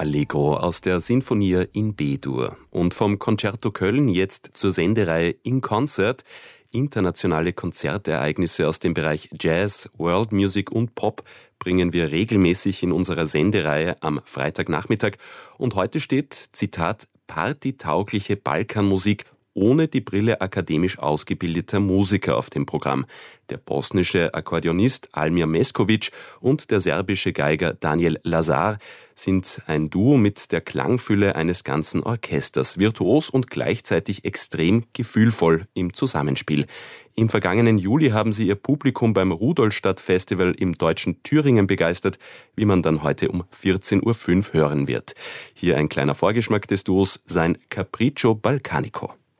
Allegro aus der Sinfonia in B-Dur. Und vom Concerto Köln jetzt zur Sendereihe In Concert. Internationale Konzertereignisse aus dem Bereich Jazz, World Music und Pop bringen wir regelmäßig in unserer Sendereihe am Freitagnachmittag. Und heute steht, Zitat, partytaugliche Balkanmusik ohne die Brille akademisch ausgebildeter Musiker auf dem Programm. Der bosnische Akkordeonist Almir Meskovic und der serbische Geiger Daniel Lazar sind ein Duo mit der Klangfülle eines ganzen Orchesters, virtuos und gleichzeitig extrem gefühlvoll im Zusammenspiel. Im vergangenen Juli haben sie ihr Publikum beim Rudolstadt-Festival im deutschen Thüringen begeistert, wie man dann heute um 14.05 Uhr hören wird. Hier ein kleiner Vorgeschmack des Duos, sein Capriccio Balcanico.